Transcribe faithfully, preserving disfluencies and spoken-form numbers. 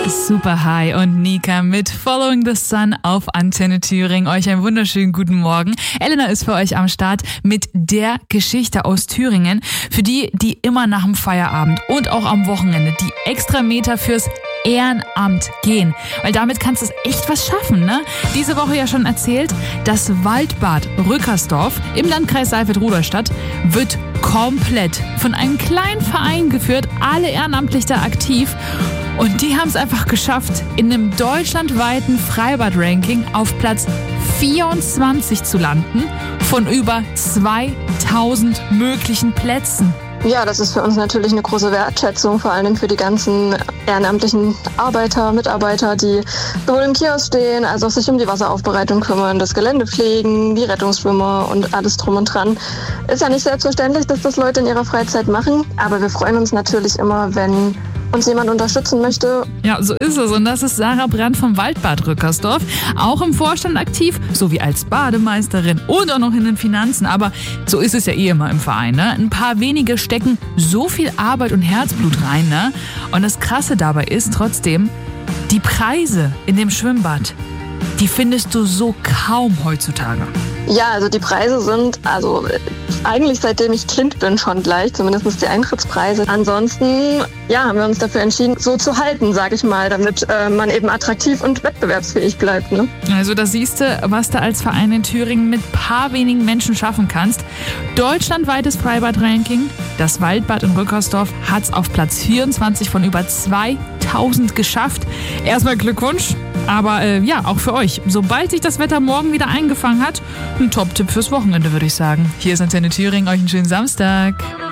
Super High und Nika mit Following the Sun auf Antenne Thüringen. Euch einen wunderschönen guten Morgen. Elena ist für euch am Start mit der Geschichte aus Thüringen. Für die, die immer nach dem Feierabend und auch am Wochenende die extra Meter fürs Ehrenamt gehen. Weil damit kannst du es echt was schaffen, ne? Diese Woche ja schon erzählt, das Waldbad Rückersdorf im Landkreis Saalfeld-Rudolstadt wird komplett von einem kleinen Verein geführt, alle ehrenamtlich da aktiv. Und die haben es einfach geschafft, in einem deutschlandweiten Freibad-Ranking auf Platz vierundzwanzig zu landen von über zweitausend möglichen Plätzen. Ja, das ist für uns natürlich eine große Wertschätzung, vor allem für die ganzen ehrenamtlichen Arbeiter, Mitarbeiter, die sowohl im Kiosk stehen, als auch sich um die Wasseraufbereitung kümmern, das Gelände pflegen, die Rettungsschwimmer und alles drum und dran. Ist ja nicht selbstverständlich, dass das Leute in ihrer Freizeit machen, aber wir freuen uns natürlich immer, wenn uns jemand unterstützen möchte. Ja, so ist es. Und das ist Sarah Brandt vom Waldbad Rückersdorf. Auch im Vorstand aktiv, sowie als Bademeisterin und auch noch in den Finanzen. Aber so ist es ja eh immer im Verein, ne? Ein paar wenige stecken so viel Arbeit und Herzblut rein, ne? Und das Krasse dabei ist trotzdem, die Preise in dem Schwimmbad, die findest du so kaum heutzutage. Ja, also die Preise sind, also eigentlich seitdem ich Kind bin schon gleich, zumindest die Eintrittspreise. Ansonsten, ja, haben wir uns dafür entschieden, so zu halten, sag ich mal, damit äh, man eben attraktiv und wettbewerbsfähig bleibt. Ne? Also da siehst du, was du als Verein in Thüringen mit paar wenigen Menschen schaffen kannst. Deutschlandweites Freibad-Ranking. Das Waldbad in Rückersdorf hat es auf Platz vierundzwanzig von über zweitausend geschafft. Erstmal Glückwunsch. Aber äh, ja, auch für euch. Sobald sich das Wetter morgen wieder eingefangen hat, ein Top-Tipp fürs Wochenende, würde ich sagen. Hier ist Antenne Thüringen. Euch einen schönen Samstag.